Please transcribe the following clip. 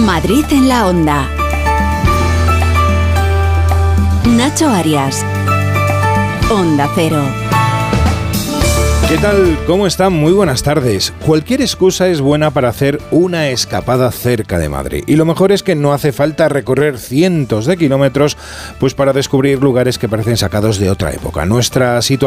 Madrid en la Onda. Nacho Arias. Onda Cero. ¿Qué tal? ¿Cómo están? Muy buenas tardes. Cualquier excusa es buena para hacer una escapada cerca de Madrid. Y lo mejor es que no hace falta recorrer cientos de kilómetros pues para descubrir lugares que parecen sacados de otra época. Nuestra situación